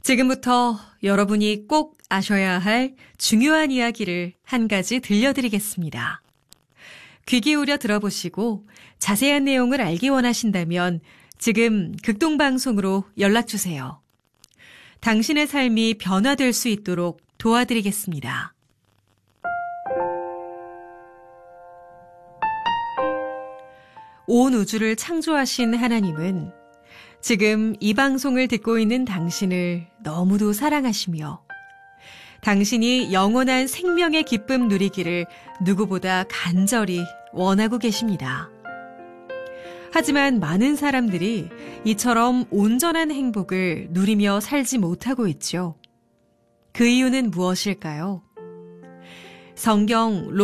지금부터 여러분이 꼭 아셔야 할 중요한 이야기를 한 가지 들려드리겠습니다. 귀 기울여 들어보시고 자세한 내용을 알기 원하신다면 지금 극동방송으로 연락주세요. 당신의 삶이 변화될 수 있도록 도와드리겠습니다. 온 우주를 창조하신 하나님은 지금 이 방송을 듣고 있는 당신을 너무도 사랑하시며 당신이 영원한 생명의 기쁨 누리기를 누구보다 간절히 원하고 계십니다. 하지만 많은 사람들이 이처럼 온전한 행복을 누리며 살지 못하고 있죠. 그 이유는 무엇일까요? 성경